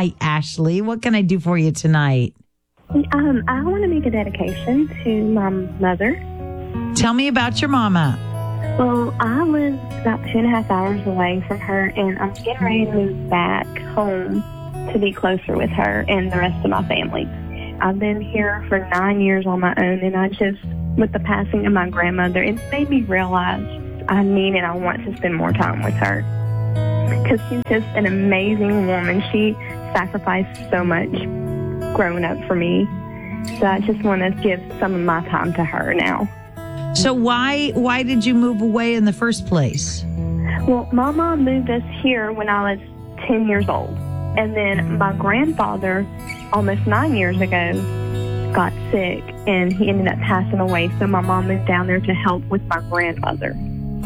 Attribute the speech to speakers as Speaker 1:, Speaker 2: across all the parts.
Speaker 1: Hi, Ashley. What can I do for you tonight?
Speaker 2: I want to make a dedication to my mother.
Speaker 1: Tell me about your mama.
Speaker 2: Well, I live about 2.5 hours away from her, and I'm getting ready to move back home to be closer with her and the rest of my family. I've been here for 9 years on my own, and with the passing of my grandmother, it made me realize I need and I want to spend more time with her. Because she's just an amazing woman. She sacrificed so much growing up for me. So I just want to give some of my time to her now.
Speaker 1: So why did you move away in the first place?
Speaker 2: Well, my mom moved us here when I was 10 years old. And then my grandfather, almost 9 years ago, got sick and he ended up passing away. So my mom moved down there to help with my grandmother.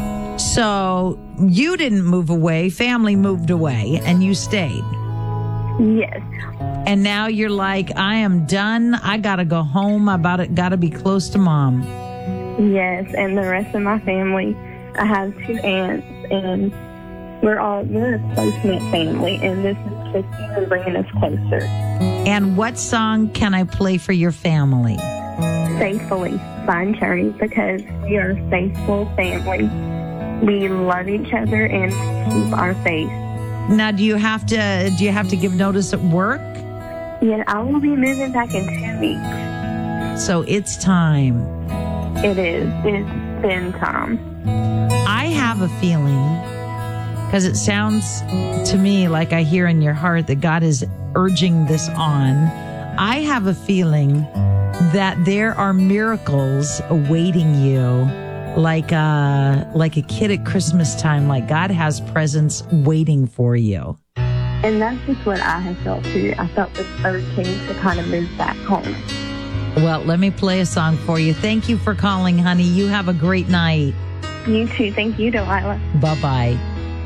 Speaker 1: So you didn't move away, family moved away, and you stayed.
Speaker 2: Yes.
Speaker 1: And now you're like, I am done. I got to go home. Got to be close to mom.
Speaker 2: Yes, and the rest of my family. I have 2 aunts, and we're a close-knit family, and this is just even bringing us closer.
Speaker 1: And what song can I play for your family?
Speaker 2: Faithfully by Journey, because we are a faithful family. We love each other and keep our faith.
Speaker 1: Now, do you have to give notice at work?
Speaker 2: Yeah, I will be moving back in 2 weeks.
Speaker 1: So it's time.
Speaker 2: It is. It's been time.
Speaker 1: I have a feeling, because it sounds to me like I hear in your heart that God is urging this on. I have a feeling that there are miracles awaiting you, like a kid at Christmas time. Like God has presents waiting for you.
Speaker 2: And that's just what I have felt too. I felt this urging to kind of move back home.
Speaker 1: Well, let me play a song for you. Thank you for calling, honey. You have a great night.
Speaker 2: You too. Thank you, Delilah.
Speaker 1: Bye-bye.